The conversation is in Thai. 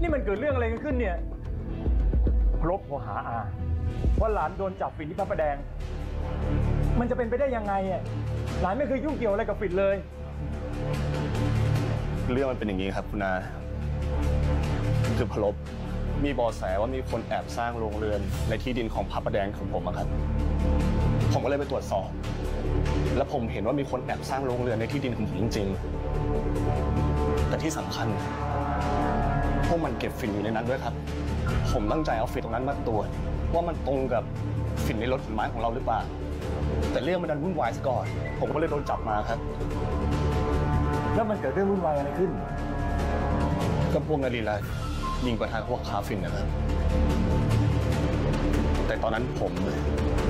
นี่มันเกิดเรื่องอะไรกันขึ้นเนี่ยพลบโทรหาอาว่าหลานโดนจับฝิ่นที่พระประแดงมันจะเป็นไปได้ยังไงอ่ะหลานไม่เคยยุ่งเกี่ยวอะไรกับฝิ่นเลยเรื่องมันเป็นอย่างนี้ครับคุณอาคือพลบมีเบาะแสว่ามีคนแอบสร้างโรงเรือนในที่ดินของพระประแดงของผมครับผมก็เลยไปตรวจสอบแล้วผมเห็นว่ามีคนแอบสร้างโรงเรือนในที่ดินของผมจริงๆแต่ที่สำคัญพวกมันเก็บฝิ่นอยู่ในนั้นด้วยครับผมตั้งใจเอาฝิ่นตรงนั้นมาตรวจว่ามันตรงกับฝิ่นในรถขนไม้ของเราหรือเปล่าแต่เรื่องมันดันวุ่นวายซะก่อนผมก็เลยโดนจับมาครับแล้วมันเกิดเรื่องวุ่นวายอะไรขึ้นก็พวกนาฬิกายิงประธานพวกค้าฝิ่นนะครับแต่ตอนนั้นผม